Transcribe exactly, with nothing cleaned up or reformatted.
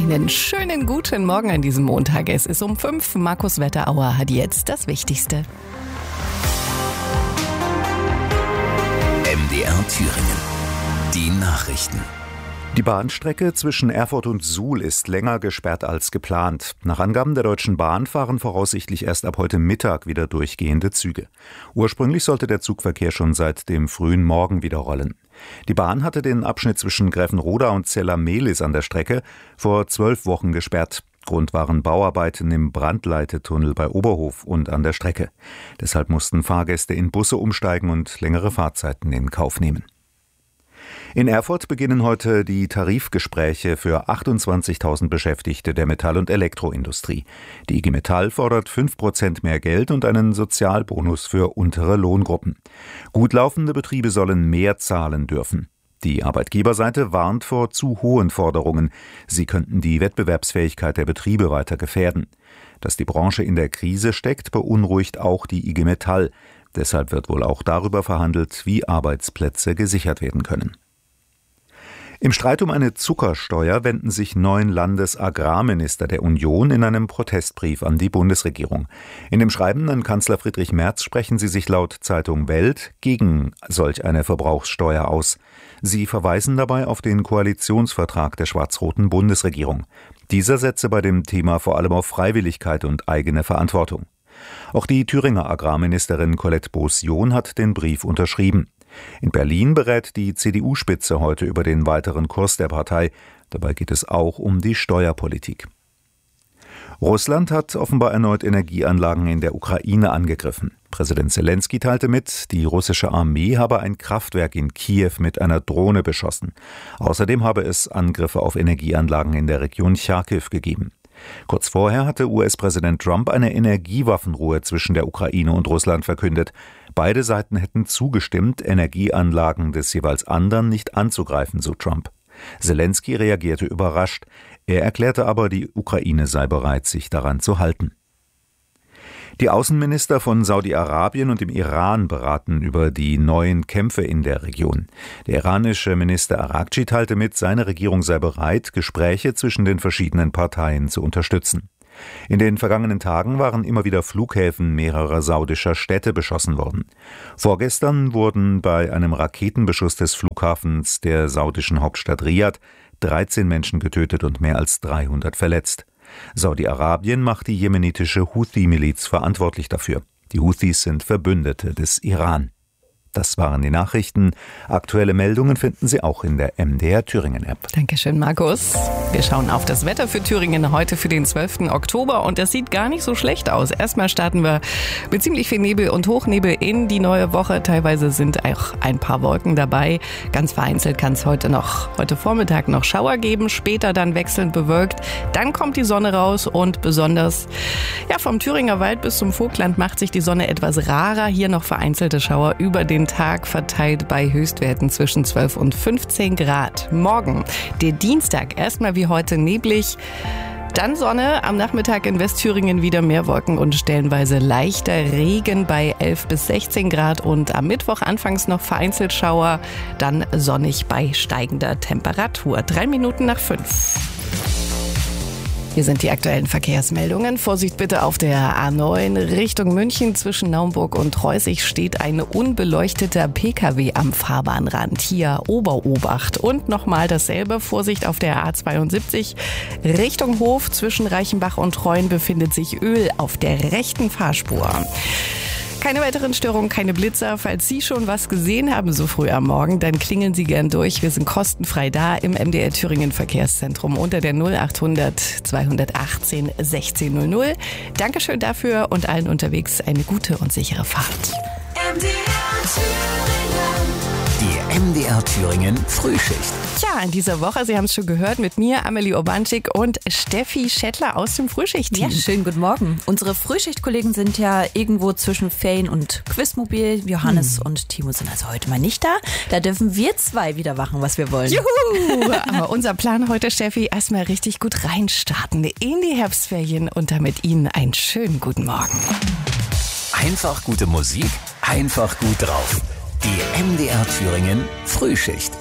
Einen schönen guten Morgen an diesem Montag. Es ist um fünf. Markus Wetterauer hat jetzt das Wichtigste. M D R Thüringen. Die Nachrichten. Die Bahnstrecke zwischen Erfurt und Suhl ist länger gesperrt als geplant. Nach Angaben der Deutschen Bahn fahren voraussichtlich erst ab heute Mittag wieder durchgehende Züge. Ursprünglich sollte der Zugverkehr schon seit dem frühen Morgen wieder rollen. Die Bahn hatte den Abschnitt zwischen Grevenroda und Zella-Mehlis an der Strecke vor zwölf Wochen gesperrt. Grund waren Bauarbeiten im Brandleitetunnel bei Oberhof und an der Strecke. Deshalb mussten Fahrgäste in Busse umsteigen und längere Fahrzeiten in Kauf nehmen. In Erfurt beginnen heute die Tarifgespräche für achtundzwanzigtausend Beschäftigte der Metall- und Elektroindustrie. Die I G Metall fordert fünf Prozent mehr Geld und einen Sozialbonus für untere Lohngruppen. Gut laufende Betriebe sollen mehr zahlen dürfen. Die Arbeitgeberseite warnt vor zu hohen Forderungen. Sie könnten die Wettbewerbsfähigkeit der Betriebe weiter gefährden. Dass die Branche in der Krise steckt, beunruhigt auch die I G Metall. Deshalb wird wohl auch darüber verhandelt, wie Arbeitsplätze gesichert werden können. Im Streit um eine Zuckersteuer wenden sich neun Landesagrarminister der Union in einem Protestbrief an die Bundesregierung. In dem Schreiben an Kanzler Friedrich Merz sprechen sie sich laut Zeitung Welt gegen solch eine Verbrauchssteuer aus. Sie verweisen dabei auf den Koalitionsvertrag der schwarz-roten Bundesregierung. Dieser setze bei dem Thema vor allem auf Freiwilligkeit und eigene Verantwortung. Auch die Thüringer Agrarministerin Colette Beaussion hat den Brief unterschrieben. In Berlin berät die C D U-Spitze heute über den weiteren Kurs der Partei. Dabei geht es auch um die Steuerpolitik. Russland hat offenbar erneut Energieanlagen in der Ukraine angegriffen. Präsident Selenskyj teilte mit, die russische Armee habe ein Kraftwerk in Kiew mit einer Drohne beschossen. Außerdem habe es Angriffe auf Energieanlagen in der Region Charkiw gegeben. Kurz vorher hatte U S-Präsident Trump eine Energiewaffenruhe zwischen der Ukraine und Russland verkündet. Beide Seiten hätten zugestimmt, Energieanlagen des jeweils anderen nicht anzugreifen, so Trump. Selenskyj reagierte überrascht. Er erklärte aber, die Ukraine sei bereit, sich daran zu halten. Die Außenminister von Saudi-Arabien und dem Iran beraten über die neuen Kämpfe in der Region. Der iranische Minister Araghchi teilte mit, seine Regierung sei bereit, Gespräche zwischen den verschiedenen Parteien zu unterstützen. In den vergangenen Tagen waren immer wieder Flughäfen mehrerer saudischer Städte beschossen worden. Vorgestern wurden bei einem Raketenbeschuss des Flughafens der saudischen Hauptstadt Riad dreizehn Menschen getötet und mehr als dreihundert verletzt. Saudi-Arabien macht die jemenitische Houthi-Miliz verantwortlich dafür. Die Houthis sind Verbündete des Iran. Das waren die Nachrichten. Aktuelle Meldungen finden Sie auch in der M D R Thüringen-App. Dankeschön, Markus. Wir schauen auf das Wetter für Thüringen heute für den zwölften Oktober und das sieht gar nicht so schlecht aus. Erstmal starten wir mit ziemlich viel Nebel und Hochnebel in die neue Woche. Teilweise sind auch ein paar Wolken dabei. Ganz vereinzelt kann es heute noch, heute Vormittag noch Schauer geben, später dann wechselnd bewölkt. Dann kommt die Sonne raus und besonders ja, vom Thüringer Wald bis zum Vogtland macht sich die Sonne etwas rarer. Hier noch vereinzelte Schauer über den Tag verteilt bei Höchstwerten zwischen zwölf und fünfzehn Grad. Morgen, der Dienstag, erstmal wie heute neblig. Dann Sonne, am Nachmittag in Westthüringen wieder mehr Wolken und stellenweise leichter Regen bei elf bis sechzehn Grad und am Mittwoch anfangs noch vereinzelt Schauer, dann sonnig bei steigender Temperatur. Drei Minuten nach fünf. Hier sind die aktuellen Verkehrsmeldungen. Vorsicht bitte auf der A neun Richtung München. Zwischen Naumburg und Treusig steht ein unbeleuchteter Pkw am Fahrbahnrand. Hier Oberobacht. Und nochmal dasselbe. Vorsicht auf der A zweiundsiebzig Richtung Hof. Zwischen Reichenbach und Treuen befindet sich Öl auf der rechten Fahrspur. Keine weiteren Störungen, keine Blitzer. Falls Sie schon was gesehen haben so früh am Morgen, dann klingeln Sie gern durch. Wir sind kostenfrei da im M D R Thüringen Verkehrszentrum unter der null achthundert zweihundertachtzehn sechzehn null null. Dankeschön dafür und allen unterwegs eine gute und sichere Fahrt. M D R Thüringen. Die M D R Thüringen Frühschicht. Tja, in dieser Woche, Sie haben es schon gehört, mit mir, Amelie Urbanczyk und Steffi Schettler aus dem Frühschicht-Team. Ja, schönen guten Morgen. Unsere Frühschichtkollegen sind ja irgendwo zwischen Ferien und Quizmobil. Johannes hm. und Timo sind also heute mal nicht da. Da dürfen wir zwei wieder machen, was wir wollen. Juhu! Aber unser Plan heute, Steffi, erstmal richtig gut reinstarten in die Herbstferien und damit Ihnen einen schönen guten Morgen. Einfach gute Musik, einfach gut drauf. Die M D R Thüringen Frühschicht.